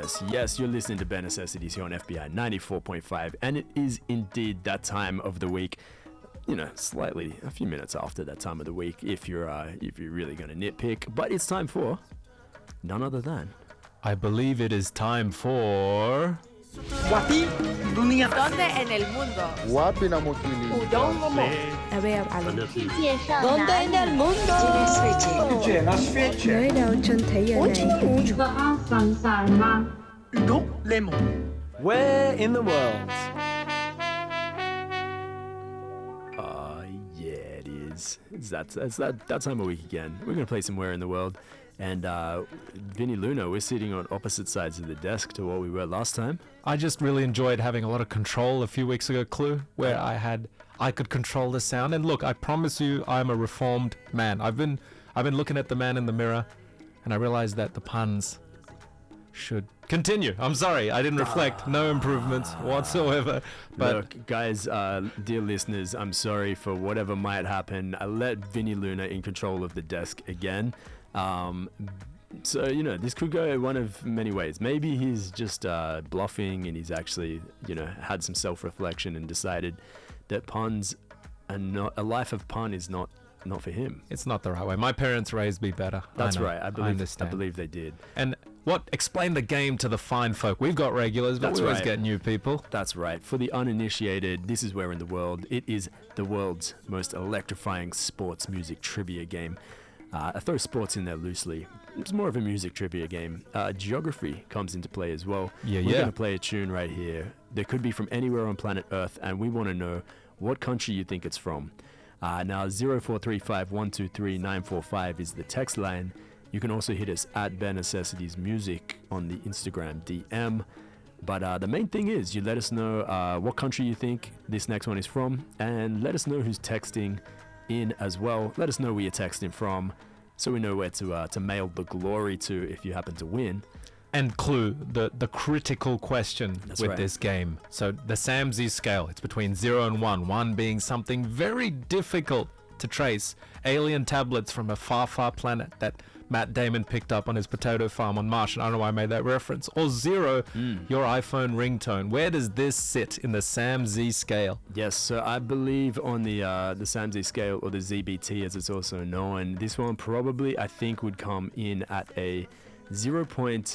Yes, you're listening to Bare Necessities here on FBI 94.5, and it is indeed that time of the week. You know, slightly a few minutes after that time of the week, if you're really going to nitpick. But it's time for none other than. I believe it is time for. Wapi dunia. ¿Dónde en el mundo? Wapi na mutili. Udongo mo. ¿Dónde en el mundo? Gdzie na świecie. Where in the world? Yeah, it is. It's that time of week again. We're going to play somewhere in the world. And Vinny Luna, we're sitting on opposite sides of the desk to what we were last time. I just really enjoyed having a lot of control a few weeks ago, Clue, where I could control the sound. And look, I promise you, I'm a reformed man. I've been looking at the man in the mirror, and I realized that the puns should continue. I'm sorry, I didn't reflect. No improvements whatsoever. But look, guys, dear listeners, I'm sorry for whatever might happen. I let Vinny Luna in control of the desk again. So, you know, this could go one of many ways. Maybe he's just bluffing, and he's actually, you know, had some self-reflection and decided that puns are not, a life of pun is not for him. it's not the right way. My parents raised me better. That's I know. right. I understand. believe they did. And explain the game to the fine folk. We've got regulars, but That's we always right. get new people. That's right. For the uninitiated, this is where in the world. It is the world's most electrifying sports music trivia game. I throw sports in there loosely. It's more of a music trivia game. Geography comes into play as well. We're going to play a tune right here. That could be from anywhere on planet Earth, and we want to know what country you think it's from. Now, 0435 123 945 is the text line. You can also hit us at Bare Necessities Music on the Instagram DM. But the main thing is you let us know what country you think this next one is from, and let us know who's texting in as well. Let us know where you're texting from, so we know where to mail the glory to if you happen to win. And Clue, the critical question That's with right. this game. So the SAMZ scale, it's between 0 and 1, 1 being something very difficult to trace. Alien tablets from a far, far planet that Matt Damon picked up on his potato farm on Mars. I don't know why I made that reference. Or 0, your iPhone ringtone. Where does this sit in the SAMZ scale? Yes, so I believe on the SAMZ scale, or the ZBT as it's also known, this one probably I think would come in at a 0.84.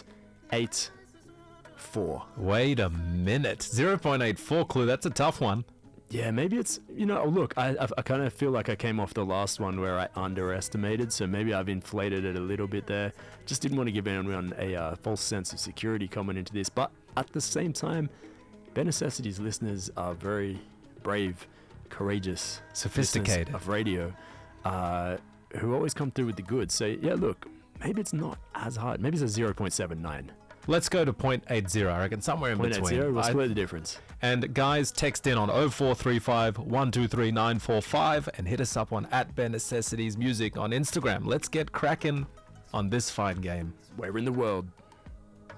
Wait a minute. 0.84, Clue, that's a tough one. Yeah, maybe it's, you know, look, I kind of feel like I came off the last one where I underestimated, so maybe I've inflated it a little bit there. Just didn't want to give anyone a false sense of security coming into this, but at the same time, Bare Necessities listeners are very brave, courageous, Sophisticated. listeners of radio, who always come through with the goods. So yeah, look, maybe it's not as hard. Maybe it's a 0.79. Let's go to 0.80, I reckon, somewhere in between. 0.80, we'll split the difference. And guys, text in on 0435 123 945 and hit us up on at Bare Necessities Music on Instagram. Let's get cracking on this fine game. Where in the world